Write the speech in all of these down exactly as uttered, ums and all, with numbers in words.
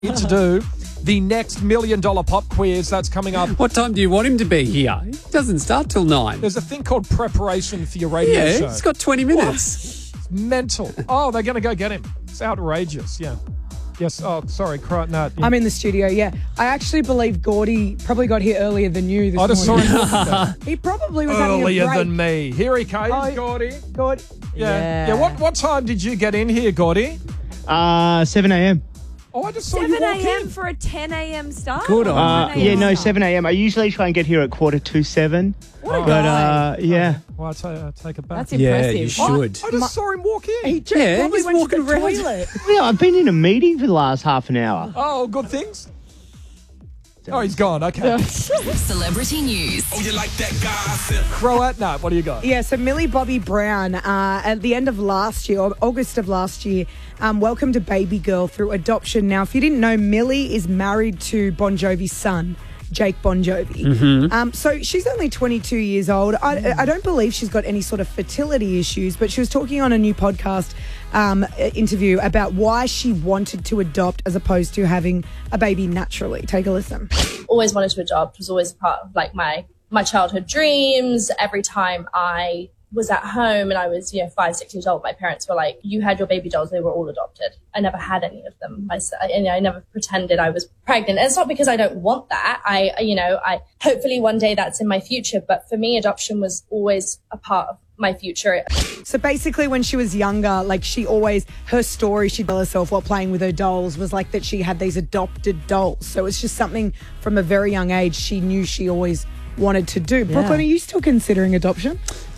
to do the next million dollar pop quiz that's coming up. What time do you want him to be here? He doesn't start till nine. There's a thing called preparation for your radio yeah, show. it's got twenty minutes. It's mental. Oh, they're going to go get him. It's outrageous. Yeah. Yes. Oh, sorry. Cry, no, yeah. I'm in the studio, yeah. I actually believe Gordy probably got here earlier than you this I just saw morning. him walking He probably was earlier having a break. than me. Here he came, Oh, Gordy. Gordy. Yeah. Yeah. Yeah. What what time did you get in here, Gordy? Uh, seven a.m. Oh, I just saw you seven walk a.m. in. for a ten a.m. start? Good Or on Uh, nine a.m. yeah, no, start? seven a.m. I usually try and get here at quarter to seven. What a Oh. But, guy. uh, yeah. Well, I take, I take it back. That's Yeah, impressive. you should. I just saw him walk in. He just Yeah, probably he's went to walking the around. toilet. Yeah, I've been in a meeting for the last half an hour. Oh, good things? Oh, he's gone. Okay. Celebrity news. Oh, you like that gossip? Croat, no, what do you got? Yeah, so Millie Bobby Brown, uh, at the end of last year, or August of last year, um, welcomed a baby girl through adoption. Now, if you didn't know, Millie is married to Bon Jovi's son, Jake Bon Jovi. Mm-hmm. Um, so she's only twenty-two years old. I, I don't believe she's got any sort of fertility issues, but she was talking on a new podcast um, interview about why she wanted to adopt as opposed to having a baby naturally. Take a listen. Always wanted to adopt, was always part of like my my childhood dreams. Every time I was at home and I was, you know, five, six years old, my parents were like, you had your baby dolls, they were all adopted. I never had any of them. I, and I never pretended I was pregnant. And it's not because I don't want that. I, you know, I hopefully one day that's in my future. But for me, adoption was always a part of my future. So basically when she was younger, like she always, her story she'd tell herself while playing with her dolls was like that she had these adopted dolls. So it's just something from a very young age she knew she always wanted to do. Brooklyn, are you still considering adoption?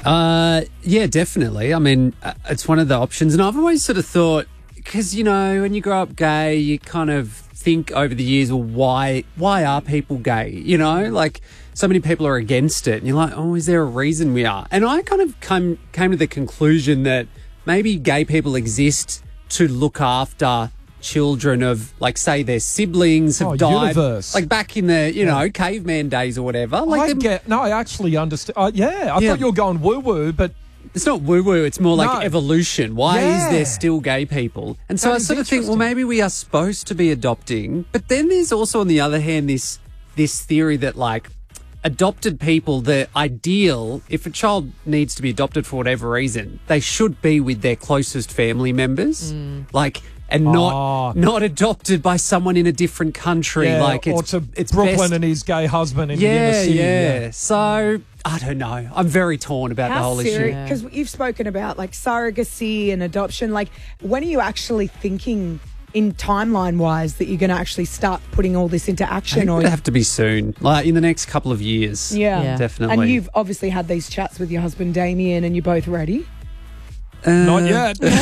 Uh, yeah, definitely. I mean, uh, it's one of the options. And I've always sort of thought, because, you know, when you grow up gay, you kind of think over the years, well, why, why are people gay? You know, like so many people are against it. And you're like, oh, is there a reason we are? And I kind of come, came to the conclusion that maybe gay people exist to look after children of, like, say their siblings have Oh, died, universe. like back in the, you know, caveman days or whatever. Like I them- get, no, I actually understand. Uh, yeah, I Yeah. thought you were going woo-woo, but It's not woo-woo, it's more like No. evolution. Why Yeah. is there still gay people? And so That I is sort of think, well, interesting. maybe we are supposed to be adopting. But then there's also, on the other hand, this this theory that, like, adopted people, the ideal, if a child needs to be adopted for whatever reason, they should be with their closest family members. Like... And not Oh. not adopted by someone in a different country. yeah, like it's, or to it's Brooklyn best- and his gay husband in the yeah, inner city. yeah. So I don't know. I'm very torn about the whole issue. Because you've spoken about like surrogacy and adoption. Like, when are you actually thinking in timeline wise that you're going to actually start putting all this into I action? think it Or would have to be soon, like in the next couple of years. yeah. Yeah. Definitely. And you've obviously had these chats with your husband Damien, and you're both ready. Uh, Not yet. they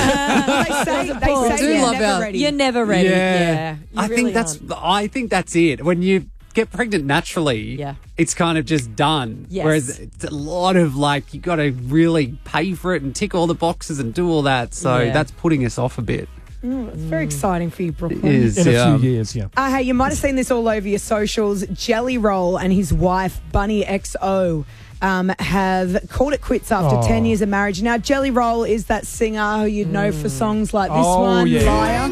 say, they I say do you're love never our- ready. You're never ready. Yeah, Yeah. You I really think that's. aren't. I think that's it. When you get pregnant naturally, Yeah. it's kind of just done. Yes. Whereas it's a lot of like you got to really pay for it and tick all the boxes and do all that. So Yeah. that's putting us off a bit. It's very exciting for you, Brooklyn. It is. In a yeah. few years, yeah. Uh, hey, you might have seen this all over your socials. Jelly Roll and his wife, Bunny X O, um, have called it quits after Oh. ten years of marriage. Now, Jelly Roll is that singer who you'd know for songs like this Oh, one, yeah. Liar.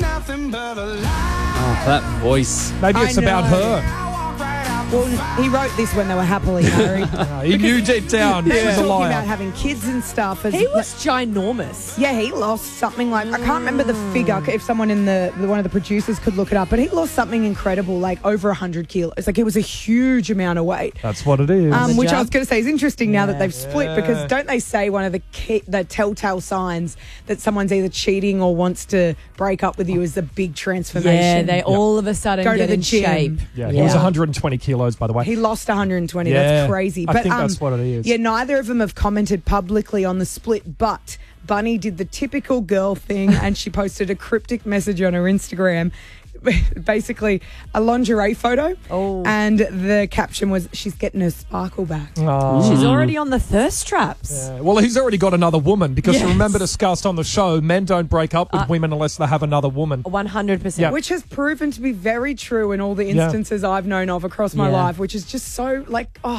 Oh, that voice. Maybe I it's about know. her. Well, he wrote this when they were happily married. Uh, he knew deep down They she were was a talking about liar. having kids and stuff. As, He was ginormous. yeah, he lost something like, I can't remember the figure, if someone in the, the one of the producers could look it up, but he lost something incredible, like over one hundred kilos. Like, it was a huge amount of weight. That's what it is. Um, The which I jab. was going to say is interesting now that Yeah. they've split, Yeah. because don't they say one of the key, the telltale signs that someone's either cheating or wants to break up with you is a big transformation. Yeah, they all of a sudden Go to get the in gym. shape. yeah, he was one hundred twenty kilos, by the way. He lost one hundred twenty. Yeah, That's crazy. I But think um, that's what it is. Yeah, neither of them have commented publicly on the split, but Bunny did the typical girl thing and she posted a cryptic message on her Instagram. Basically, a lingerie photo. Oh. And the caption was, she's getting her sparkle back. Oh. She's already on the thirst traps. Yeah. Well, he's already got another woman because you Yes. remember discussed on the show, men don't break up with Uh, women unless they have another woman. one hundred percent. Yeah. Which has proven to be very true in all the Yeah. instances I've known of across my Yeah. life, which is just so like, oh,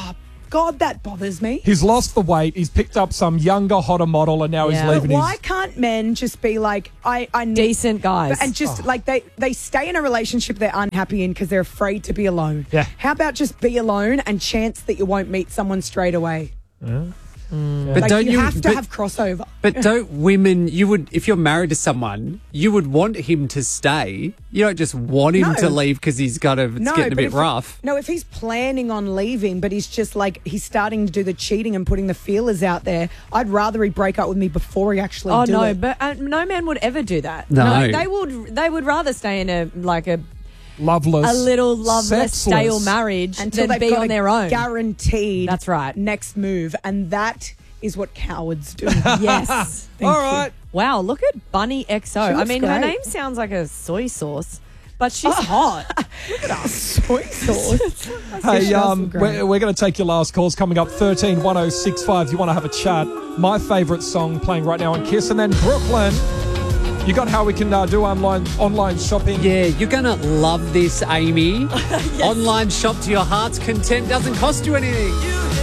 God, that bothers me. He's lost the weight. He's picked up some younger, hotter model, and now Yeah. he's But leaving why his... can't men just be like, I, I need Decent guys. and just like they they stay in a relationship they're unhappy in because they're afraid to be alone. Yeah. How about just be alone and chance that you won't meet someone straight away? But Like don't you, you have to but, have crossover. But don't women, you would, if you're married to someone, you would want him to stay. You don't just want him No. to leave because he's got a, it's No, getting a but bit if- rough. No, if he's planning on leaving, but he's just like he's starting to do the cheating and putting the feelers out there, I'd rather he break up with me before he actually. Oh do no, it. but uh, no man would ever do that. No. they would. They would rather stay in a like a Loveless. a little loveless, sexless. stale marriage until than they've be got on a their own. guaranteed. That's right. Next move, and that is what cowards do. Yes. All right. Wow, look at Bunny X O. She I looks mean, her great. name sounds like a soy sauce, but she's hot. Soy sauce. Hey, does um, look great. we're, we're going to take your last calls coming up. thirteen one oh six five. You want to have a chat? My favourite song playing right now on Kiss, and then Brooklyn. You got how we can uh, do online online shopping. Yeah, you're going to love this, Amy. Online shop to your heart's content, doesn't cost you anything.